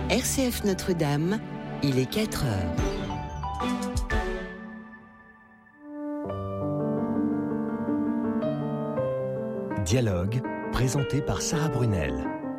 RCF Notre-Dame, il est 4 heures. Dialogue, présenté par Sarah Brunel.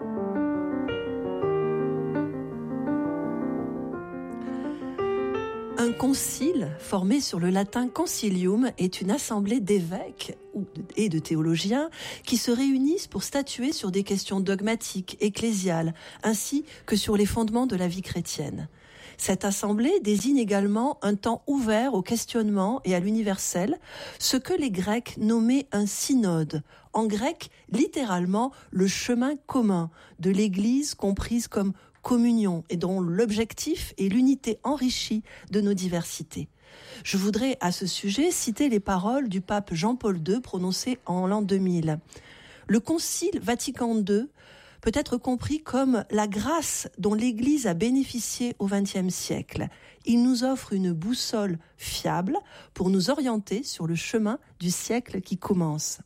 Un concile, formé sur le latin concilium, est une assemblée d'évêques et de théologiens qui se réunissent pour statuer sur des questions dogmatiques, ecclésiales, ainsi que sur les fondements de la vie chrétienne. Cette assemblée désigne également un temps ouvert au questionnement et à l'universel, ce que les Grecs nommaient un synode. En grec, littéralement, le chemin commun de l'Église comprise comme communion et dont l'objectif est l'unité enrichie de nos diversités. Je voudrais à ce sujet citer les paroles du pape Jean-Paul II prononcées en l'an 2000. Le Concile Vatican II peut être compris comme la grâce dont l'Église a bénéficié au XXe siècle. Il nous offre une boussole fiable pour nous orienter sur le chemin du siècle qui commence.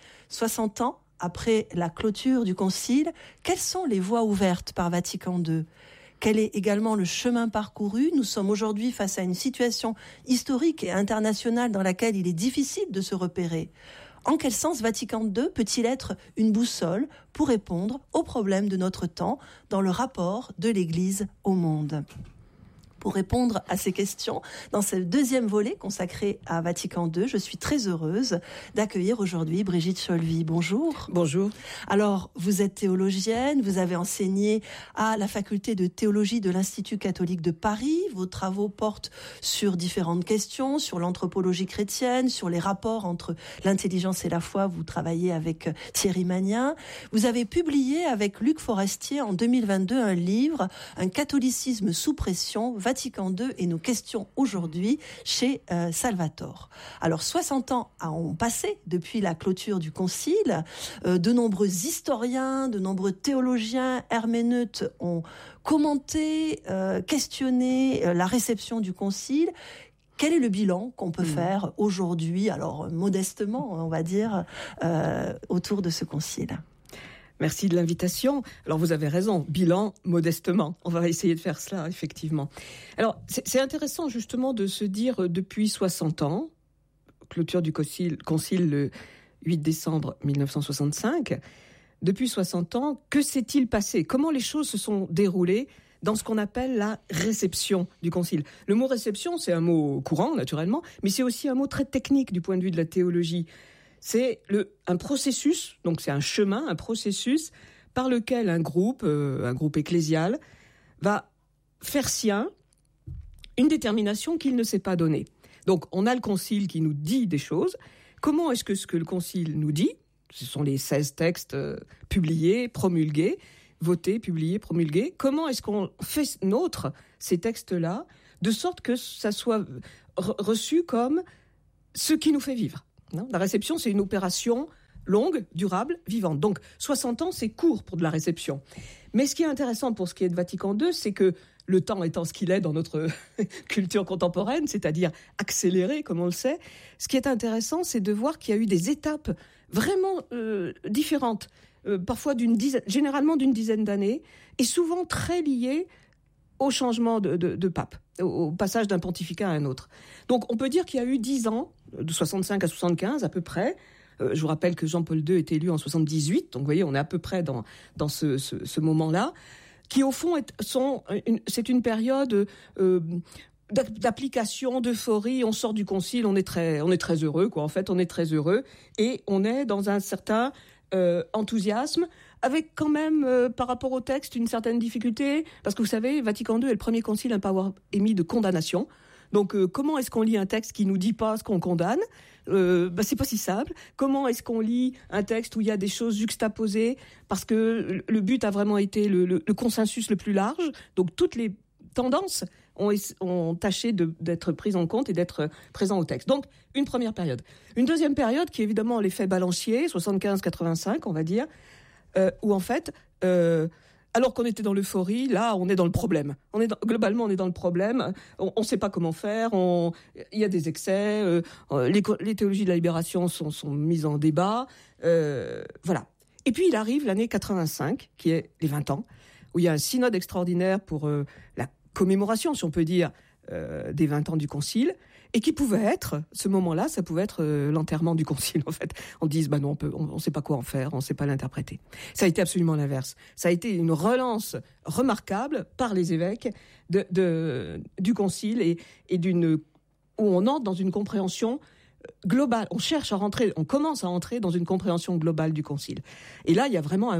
60 ans après la clôture du Concile, quelles sont les voies ouvertes par Vatican II ? Quel est également le chemin parcouru ? Nous sommes aujourd'hui face à une situation historique et internationale dans laquelle il est difficile de se repérer. En quel sens Vatican II peut-il être une boussole pour répondre aux problèmes de notre temps dans le rapport de l'Église au monde ? Pour répondre à ces questions, dans ce deuxième volet consacré à Vatican II, je suis très heureuse d'accueillir aujourd'hui Brigitte Cholvy. Bonjour. Bonjour. Alors, vous êtes théologienne, vous avez enseigné à la faculté de théologie de l'Institut catholique de Paris. Vos travaux portent sur différentes questions, sur l'anthropologie chrétienne, sur les rapports entre l'intelligence et la foi. Vous travaillez avec Thierry Magnin. Vous avez publié avec Luc Forestier en 2022 un livre, Un catholicisme sous pression, Vatican II et nos questions aujourd'hui chez Salvatore. Alors 60 ans ont passé depuis la clôture du Concile. De nombreux historiens, de nombreux théologiens, herméneutes ont commenté, questionné la réception du Concile. Quel est le bilan qu'on peut faire aujourd'hui, alors modestement on va dire, autour de ce Concile ? Merci de l'invitation. Alors vous avez raison, bilan modestement. On va essayer de faire cela, effectivement. Alors c'est intéressant justement de se dire depuis 60 ans, clôture du concile le 8 décembre 1965, depuis 60 ans, que s'est-il passé ? Comment les choses se sont déroulées dans ce qu'on appelle la réception du concile ? Le mot réception, c'est un mot courant, naturellement, mais c'est aussi un mot très technique du point de vue de la théologie. C'est un processus, donc c'est un chemin, un processus par lequel un groupe ecclésial va faire sien une détermination qu'il ne s'est pas donnée. Donc on a le concile qui nous dit des choses. Comment est-ce que ce que le concile nous dit, ce sont les 16 textes publiés, promulgués, votés, publiés, promulgués, comment est-ce qu'on fait nôtre ces textes-là de sorte que ça soit reçu comme ce qui nous fait vivre ? Non, la réception, c'est une opération longue, durable, vivante. Donc, 60 ans, c'est court pour de la réception. Mais ce qui est intéressant pour ce qui est de Vatican II, c'est que le temps étant ce qu'il est dans notre culture contemporaine, c'est-à-dire accéléré, comme on le sait, ce qui est intéressant, c'est de voir qu'il y a eu des étapes vraiment différentes, parfois généralement d'une dizaine d'années, et souvent très liées au changement de pape, au passage d'un pontificat à un autre. Donc on peut dire qu'il y a eu 10 ans, de 65 à 75 à peu près. Je vous rappelle que Jean-Paul II était élu en 78, donc vous voyez, on est à peu près dans ce moment-là, qui au fond c'est une période d'application, d'euphorie. On sort du concile, on est très heureux, quoi. En fait, on est très heureux, et on est dans un certain enthousiasme, avec quand même, par rapport au texte, une certaine difficulté, parce que vous savez, Vatican II est le premier concile à ne pas avoir émis de condamnation. Donc, comment est-ce qu'on lit un texte qui nous dit pas ce qu'on condamne ? C'est pas si simple. Comment est-ce qu'on lit un texte où il y a des choses juxtaposées ? Parce que le but a vraiment été le consensus le plus large. Donc, toutes les tendances ont tâché d'être prises en compte et d'être présents au texte. Donc, une première période. Une deuxième période qui est évidemment l'effet balancier, 75-85, on va dire, où en fait, alors qu'on était dans l'euphorie, là, on est dans le problème. Globalement, on est dans le problème. On ne sait pas comment faire. Il y a des excès. Les théologies de la libération sont mises en débat. Voilà. Et puis, il arrive l'année 85, qui est les 20 ans, où il y a un synode extraordinaire pour la commémoration, si on peut dire, des 20 ans du Concile, et qui pouvait être, ce moment-là, ça pouvait être l'enterrement du Concile, en fait. On dise, non, on ne sait pas quoi en faire, on ne sait pas l'interpréter. Ça a été absolument l'inverse. Ça a été une relance remarquable par les évêques du Concile et où on entre dans une compréhension globale. On commence à entrer dans une compréhension globale du Concile. Et là, il y a vraiment un